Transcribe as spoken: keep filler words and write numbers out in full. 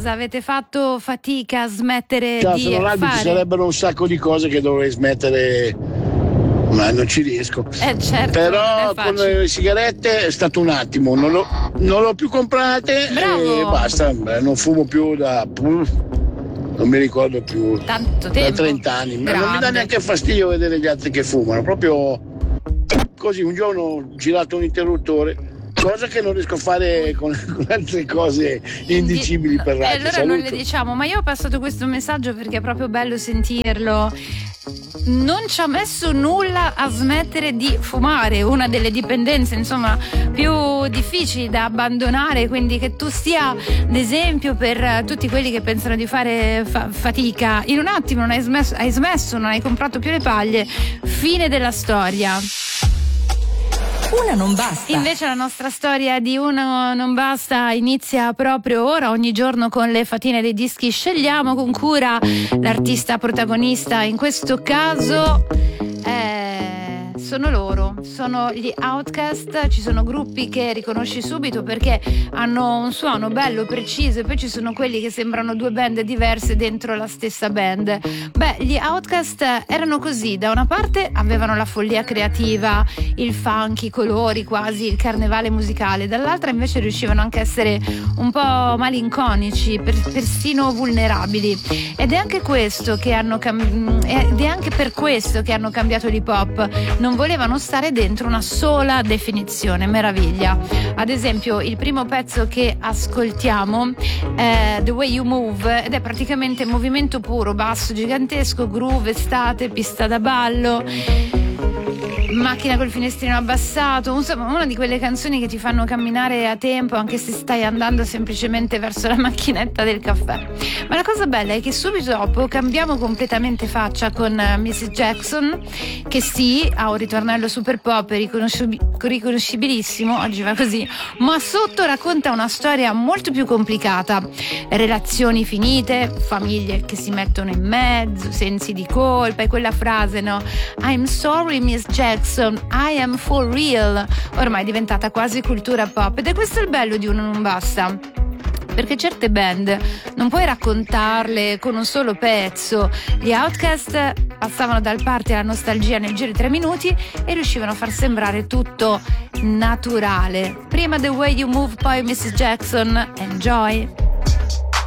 cosa? Avete fatto fatica a smettere Ciao, di sono Albi, fare? ci sarebbero un sacco di cose che dovrei smettere, ma non ci riesco. Eh certo, Però non è con facile. le sigarette è stato un attimo, non l'ho, non l'ho più comprate Bravo. e basta. Beh, non fumo più da non mi ricordo più, Tanto da tempo. trenta anni, ma non mi dà Grande. neanche fastidio vedere gli altri che fumano, proprio così. Un giorno ho girato un interruttore, cosa che non riesco a fare con, con altre cose indicibili per E radio. allora Saluto. non le diciamo, ma io ho passato questo messaggio perché è proprio bello sentirlo. Non ci ha messo nulla a smettere di fumare, una delle dipendenze insomma più difficili da abbandonare, quindi che tu sia d'esempio per tutti quelli che pensano di fare fa- fatica. In un attimo non hai smesso, hai smesso, non hai comprato più le paglie, fine della storia. Una non basta. Invece la nostra storia di Uno non basta inizia proprio ora, ogni giorno con le fatine dei dischi scegliamo con cura l'artista protagonista. In questo caso eh, sono loro, sono gli Outkast. Ci sono gruppi che riconosci subito perché hanno un suono bello, preciso, e poi ci sono quelli che sembrano due band diverse dentro la stessa band. Beh, gli Outkast erano così: da una parte avevano la follia creativa, il funk, i colori, quasi il carnevale musicale, dall'altra invece riuscivano anche a essere un po' malinconici, per, persino vulnerabili, ed è anche questo che hanno cam- ed è anche per questo che hanno cambiato l'hip hop. Non volevano stare dentro una sola definizione. Meraviglia. Ad esempio il primo pezzo che ascoltiamo è The Way You Move, ed è praticamente movimento puro, basso gigantesco, groove, estate, pista da ballo, macchina col finestrino abbassato, insomma una di quelle canzoni che ti fanno camminare a tempo anche se stai andando semplicemente verso la macchinetta del caffè. Ma la cosa bella è che subito dopo cambiamo completamente faccia con missus Jackson, che sì, ha un ritornello super pop riconosci- riconoscibilissimo, oggi va così, ma sotto racconta una storia molto più complicata: relazioni finite, famiglie che si mettono in mezzo, sensi di colpa, e quella frase, no? I'm sorry Miss Jackson, I am for real, ormai è diventata quasi cultura pop, ed è questo il bello di Uno non basta, perché certe band non puoi raccontarle con un solo pezzo. Gli Outkast passavano dal party alla nostalgia nel giro di tre minuti e riuscivano a far sembrare tutto naturale. Prima The Way You Move, poi missus Jackson, enjoy.